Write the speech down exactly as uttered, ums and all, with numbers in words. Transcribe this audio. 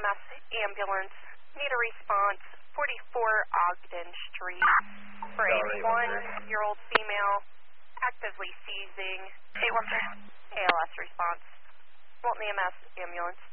M S ambulance. Need a response. forty-four Ogden Street for a one-year-old female actively seizing. eight one three. A L S response. Walton E M S ambulance.